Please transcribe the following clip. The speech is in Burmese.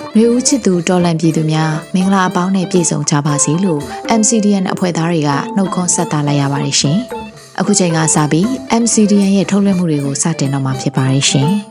လူဦးချစ်သူတော်လန်ပြည်သူများမင်္ဂလာအပေါင်းနဲ့ပြည့်စုံကြပါစေလို့ MCDN အဖွဲ့သားတွေကနှုတ်ခွန်းဆက်သလိုက်ရပါတယ်ရှင်။အခုချိန်ကစပြီး MCDN ရဲ့ထုတ်လွှင့်မှုတွေကိုစတင်တော့မှာဖြစ်ပါတယ်ရှင်။